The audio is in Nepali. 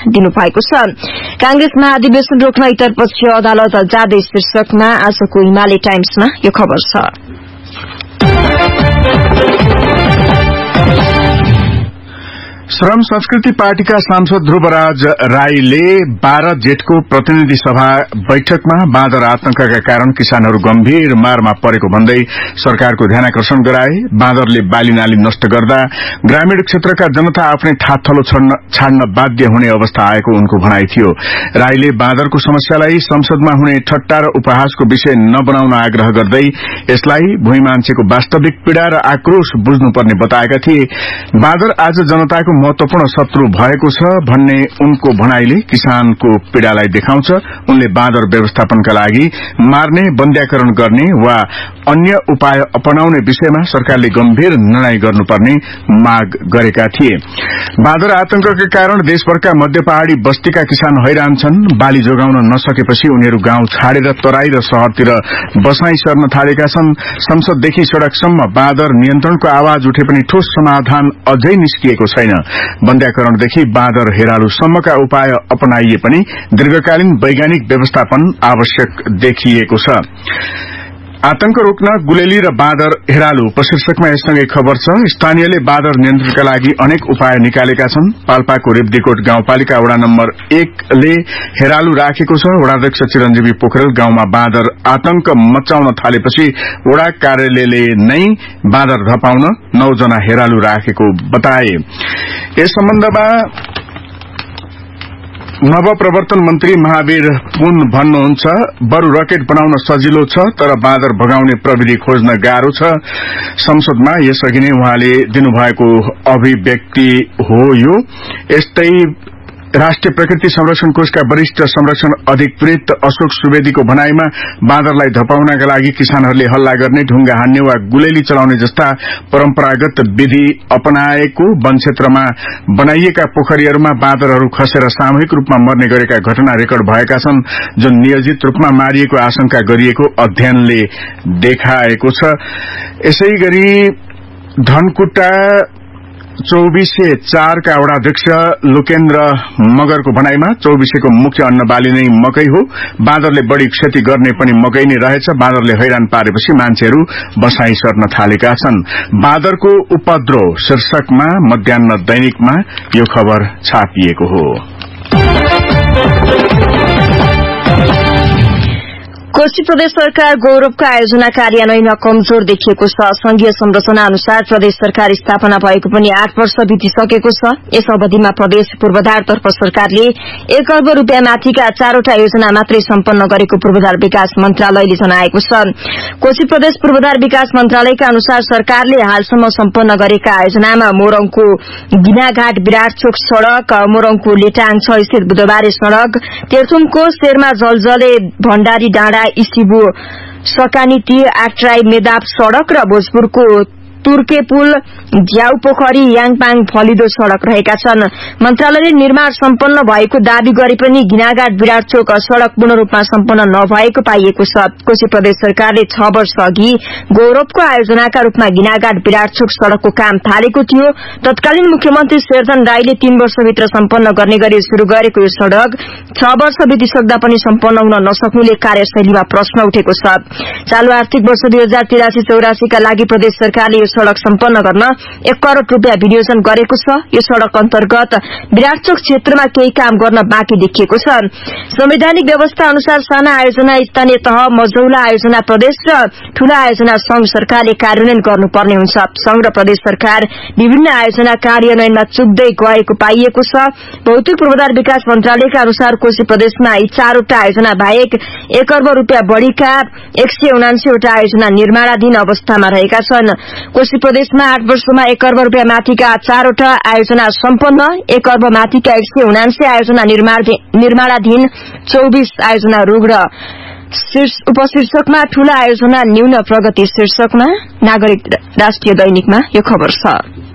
दिनुभएको छ। कांग्रेस महाधिवेशन रोक्न इतरपक्ष अदालत जाँदै शीर्षकमा आजको हिमालय टाइम्समा यो खबर छ। श्रम संस्कृति पार्टीका सांसद ध्रुवराज राईले 12 जेठको प्रतिनिधि सभा बैठकमा बाँदर आतंकका कारण किसानहरू गम्भीर मारमा परेको भन्दै सरकारको ध्यानाकर्षण गराए। बाँदरले बाली नाली नष्ट गर्दा ग्रामीण क्षेत्रका जनता आफ्नै ठाँटथलो छाड्न बाध्य हुने अवस्था आएको उनको भनाई थियो। राईले बाँदरको समस्यालाई संसदमा हुने ठट्टा र उपहासको विषय नबनाउन आग्रह गर्दै यसलाई भूमि मान्छेको वास्तविक पीड़ा र आक्रोश बुझ्नुपर्ने बताएका थिए। बाँदर आज जनताको महत्वपूर्ण शत्रु भएको छ भन्ने उनको भनाईले किसानको पीड़ालाई देखाउँछ। उनले बाँदर व्यवस्थापनका लागि मार्ने, बन्द्याकरण गर्ने वा अन्य उपाय अपनाउने विषयमा सरकारले गम्भीर निर्णय गर्नुपर्ने माग गरेका थिए। बाँदर आतंकका कारण देशभरका मध्य पहाड़ी बस्तीका किसान हैरान छन्। बाली जोगाउन नसकेपछि उनीहरू गाउँ छाडेर तराई र शहरतिर बसाई सर्न थालेका छन्। संसददेखि सड़कसम्म बाँदर नियन्त्रणको आवाज उठे पनि ठोस समाधान अझै निस्किएको छैन। बन्द्याकरणदेखि बाँदर हेरालुसम्मका उपाय अपनाइए पनि दीर्घकालीन वैज्ञानिक व्यवस्थापन आवश्यक देखिएको छ। आतंक रोक्न गुलेली र बाँदर हेरालु उपशीर्षकमा यससँगै खबर छ। स्थानीयले बाँदर नियन्त्रणका लागि अनेक उपाय निकालेका छन्। पाल्पाको रेब्दीकोट गाउँपालिका वडा नम्बर 1 ले हेरालु राखेको छ। वडाध्यक्ष चिरञ्जीवी पोखरेल गाउँमा बाँदर आतंक मचाउन थालेपछि वडा कार्यालयले नै बाँदर धपाउन 9 जना हेरालु राखेको बताए। यस सम्बन्धमा नवप्रवर्तन मन्त्री महावीर पुन भन्नुहुन्छ, बरु रकेट बनाउन सजिलो छ तर बाँदर भगाउने प्रविधि खोज्न गाह्रो छ। संसदमा यसअघि नै उहाँले दिनुभएको अभिव्यक्ति हो यो। यस्तै राष्ट्रिय प्रकृति संरक्षण कोषका वरिष्ठ संरक्षण अधिकृत अशोक सुवेदीको भनाईमा बाँदरलाई धपाउनका लागि किसानहरूले हल्ला गर्ने, ढुङ्गा हान्ने वा गुलेली चलाउने जस्ता परम्परागत विधि अपनाएको वन क्षेत्रमा बनाइएका पोखरीहरूमा बाँदरहरू खसेर सामूहिक रूपमा मर्ने गरेका घटना रेकर्ड भएका छन्, जुन नियोजित रूपमा मारिएको आशंका गरिएको अध्ययनले देखाएको छ। यसैगरी धनकुटा 2404 का वडाध्यक्ष लोकेन्द्र मगरको भनाईमा 2400 को मुख्य अन्न बाली नै मकै हो। बाँदरले बढ़ी क्षति गर्ने पनि मकै नै रहेछ। बाँदरले हैरान पारेपछि मान्छेहरू बसाई सर्न थालेका छन्। बाँदरको उपद्रव शीर्षकमा मध्याह्न दैनिकमा यो खबर छापिएको हो। कोशी प्रदेश सरकार गौरवको आयोजना कार्यान्वयनमा कमजोर देखिएको छ। संघीय संरचना अनुसार प्रदेश सरकार स्थापना भएको पनि 8 वर्ष बितिसकेको छ। यस अवधिमा प्रदेश पूर्वाधारतर्फ सरकारले 1 अर्ब रूपियाँ माथिका 4वटा योजना मात्रै सम्पन्न गरेको पूर्वाधार विकास मन्त्रालयले जनाएको छ। कोशी प्रदेश पूर्वाधार विकास मन्त्रालयका अनुसार सरकारले हालसम्म सम्पन्न गरेका आयोजनामा मोरङको गिनाघाट विराटचोक सड़क, मोरङको लेटाङ 6 स्थित बुधबारे सड़क, तेर्थुमको शेरमा जलजले भण्डारी डाँडा इसिबु सकानीती आट्राई मेदाप सड़क र भोजपुरको तुर्के पुल झ्याउ पोखरी याङपाङ फलिदो सड़क रहेका छन्। मन्त्रालयले निर्माण सम्पन्न भएको दावी गरे पनि गिनाघाट विराटचोक सड़क पूर्ण रूपमा सम्पन्न नभएको पाइएको छ। कोशी प्रदेश सरकारले 6 वर्ष अघि गौरवको आयोजनाका रूपमा गिनाघाट विराटचोक सड़कको काम थालेको थियो। तत्कालीन मुख्यमन्त्री शेरधन राईले 3 वर्षभित्र सम्पन्न गर्ने गरी शुरू गरेको यो सड़क 6 वर्ष बितिसक्दा पनि सम्पन्न हुन नसक्नुले कार्यशैलीमा प्रश्न उठेको छ। चालू आर्थिक वर्ष 2083-84 का लागि प्रदेश सरकारले सड़क सम्पन्न गर्न 1 करोड़ रूपियाँ विनियोजन गरेको छ। यो सड़क अन्तर्गत विराटचोक क्षेत्रमा केही काम गर्न बाँकी देखिएको छ। संवैधानिक व्यवस्था अनुसार साना आयोजना स्थानीय तह, मझौला आयोजना प्रदेश र ठूला आयोजना संघ सरकारले कार्यान्वयन गर्नुपर्ने हुन्छ। संघ र प्रदेश सरकार विभिन्न आयोजना कार्यान्वयनमा चुक्दै गएको पाइएको छ। भौतिक पूर्वाधार विकास मन्त्रालयका अनुसार कोशी प्रदेशमा यी 4वटा आयोजना बाहेक 1 अर्ब रूपियाँ बढ़ीका 179 वटा आयोजना निर्माणाधीन अवस्थामा रहेका छन्। कोशी प्रदेशमा 8 वर्षमा 1 अर्ब रूपियाँ माथिका 4वटा आयोजना सम्पन्न, 1 अर्ब माथिका 179 आयोजना निर्माणाधीन, 24 आयोजना रुग र उपशीर्षकमा ठूला आयोजना न्यून प्रगति शीर्षकमा नागरिक राष्ट्रिय दैनिकमा यो खबर छ।